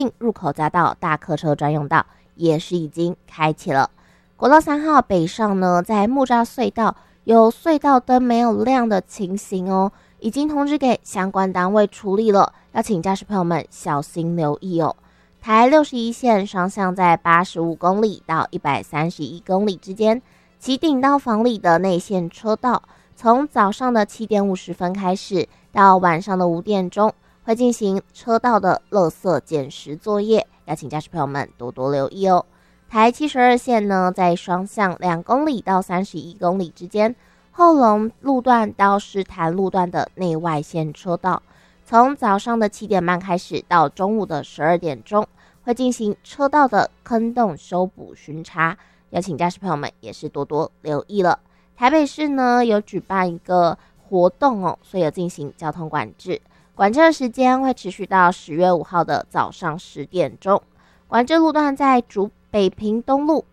入口匝道大客车专用道也是已经开启了。国道3号北上呢，在木栅隧道有隧道灯没有亮的情形哦，已经通知给相关单位处理了，要请驾驶朋友们小心留意哦。台61线双向在85公里到131公里之间，旗顶到房里的内线车道，从早上的7点50分开始到晚上的5点钟，会进行车道的垃圾捡拾作业，要请驾驶朋友们多多留意哦。台72线呢，在双向2公里到31公里之间，后龙路段到石潭路段的内外线车道，从早上的7点半开始到中午的12点钟，会进行车道的坑洞修补巡查，要请驾驶朋友们也是多多留意了。台北市呢有举办一个活动哦，所以有进行交通管制，管制的时间会持续到10月5号的早上10点钟。管制路段在北平东路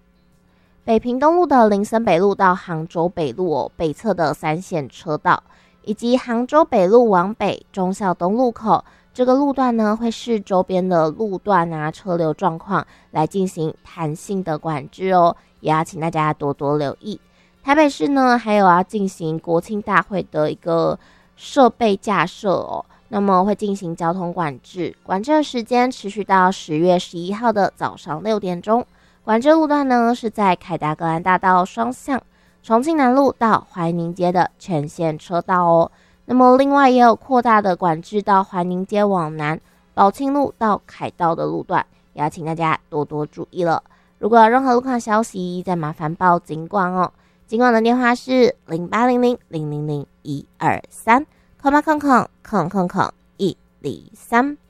的林森北路到杭州北路哦，北侧的3线车道，以及杭州北路往北忠孝东路口这个路段呢，会视周边的路段车流状况来进行弹性的管制哦，也要请大家多多留意。台北市呢，还有要进行国庆大会的一个设备架设哦，那么会进行交通管制，管制的时间持续到10月11号的早上6点钟。管制路段呢是在凯达格兰大道双向重庆南路到怀宁街的全线车道哦。那么另外也有扩大的管制到怀宁街往南宝庆路到凯道的路段，也要请大家多多注意了。如果有任何路况消息，再麻烦报警管哦。警管的电话是0800000123，空103。